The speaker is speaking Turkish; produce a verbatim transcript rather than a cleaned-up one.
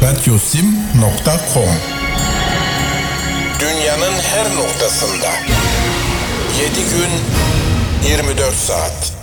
radyosim nokta com. Dünyanın her noktasında. yedi gün, yirmi dört saat.